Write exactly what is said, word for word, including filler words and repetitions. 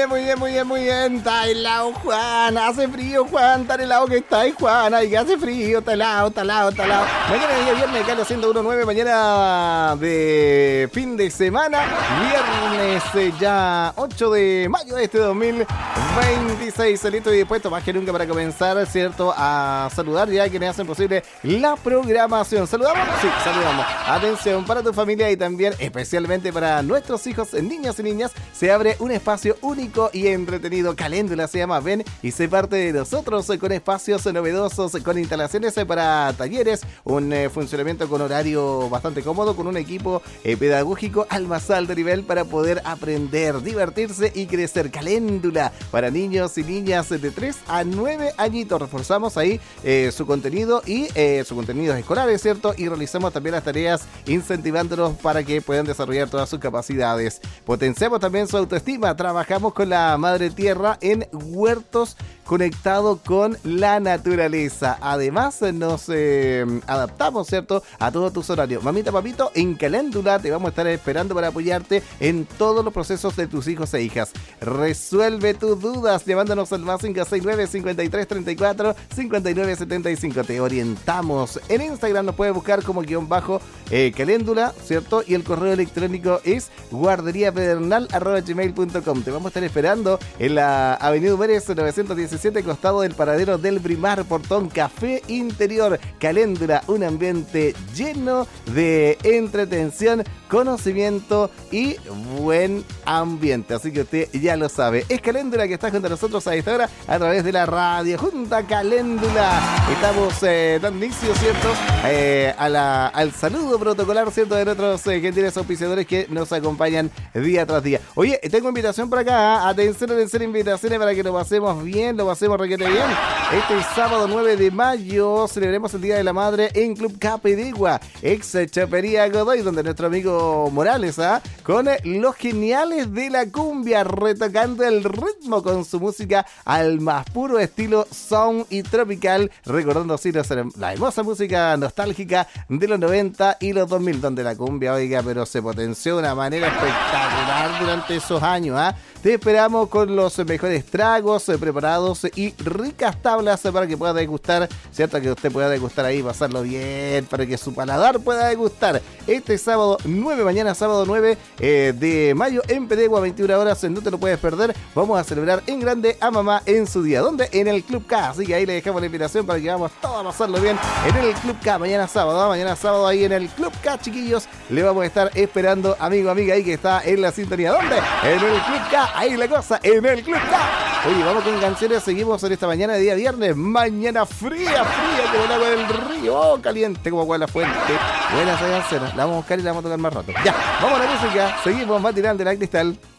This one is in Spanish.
bien, muy bien, muy bien, muy bien. Está helado, Juan. Hace frío, Juan. Está helado que está ahí, Juan. Ay, que hace frío. Está helado, está helado, está helado. Mañana día viernes, acá lo ciento uno punto nueve. Mañana de fin de semana. Viernes eh, ya ocho de mayo de este dos mil veintiséis. Listo y dispuesto más que nunca para comenzar, ¿cierto? A saludar ya quienes hacen posible la programación. ¿Saludamos? Sí, saludamos. Atención para tu familia y también especialmente para nuestros hijos, niños y niñas. Se abre un espacio único y entretenido. Caléndula se llama. Ven y sé parte de nosotros con espacios novedosos, con instalaciones para talleres, un eh, funcionamiento con horario bastante cómodo, con un equipo eh, pedagógico al más alto nivel para poder aprender, divertirse y crecer. Caléndula para niños y niñas de tres a nueve añitos. Reforzamos ahí eh, su contenido y eh, su contenido escolar, ¿es cierto? Y realizamos también las tareas incentivándolos para que puedan desarrollar todas sus capacidades. Potenciamos también su autoestima. Trabajamos con la madre tierra en huertos conectado con la naturaleza. Además nos eh, adaptamos, ¿cierto?, a todos tus horarios. Mamita, papito, en Caléndula te vamos a estar esperando para apoyarte en todos los procesos de tus hijos e hijas. Resuelve tus dudas llamándonos al más cinco seis nueve, cincuenta y tres, treinta y cuatro, cincuenta y nueve, setenta y cinco. Te orientamos. En Instagram nos puedes buscar como guión bajo eh, Caléndula, ¿cierto? Y el correo electrónico es guarderíapedernal arroba gmail punto com. Te vamos a estar esperando en la avenida Pérez novecientos diecisiete, costado del paradero del Brimar, portón Café Interior. Caléndula, un ambiente lleno de entretención, conocimiento y buen ambiente. Así que usted ya lo sabe. Es Caléndula que está junto a nosotros a esta hora a través de la radio. Junta Caléndula. Estamos eh, dando inicio, ¿cierto? Eh, a la, al saludo protocolar, ¿cierto? De nuestros eh, gentiles auspiciadores que nos acompañan día tras día. Oye, tengo invitación por acá. ¿eh? Atención, atención, invitaciones para que lo pasemos bien, lo pasemos requete bien. Este sábado nueve de mayo celebremos el Día de la Madre en Club Capedegua, ex Chapería Godoy, donde nuestro amigo Morales, ¿ah? ¿eh? con los geniales de la cumbia, retocando el ritmo con su música al más puro estilo sound y tropical, recordando así la hermosa música nostálgica de los noventa y los dos mil, donde la cumbia, oiga, pero se potenció de una manera espectacular durante esos años. ¿ah? ¿eh? Te esperamos con los mejores tragos eh, preparados y ricas tablas eh, para que pueda degustar, ¿cierto? Que usted pueda degustar ahí, pasarlo bien, para que su paladar pueda degustar. Este sábado nueve, mañana sábado nueve eh, de mayo en Pedegua, veintiuna horas, no te lo puedes perder. Vamos a celebrar en grande a mamá en su día. ¿Dónde? En el Club K. Así que ahí le dejamos la invitación para que vamos todos a pasarlo bien en el Club K. Mañana sábado, ¿eh? mañana sábado ahí en el Club K, chiquillos. Le vamos a estar esperando, amigo, amiga, ahí que está en la sintonía. ¿Dónde? En el Club K. Ahí la cosa, en el Club K. Oye, vamos con canciones, seguimos en esta mañana de día viernes. Mañana fría, fría como el agua del río, oh, caliente como agua de la fuente. Buenas esa canción, la vamos a buscar y la vamos a tocar más rato. Ya, vamos a la música, seguimos, va tirando de la cristal.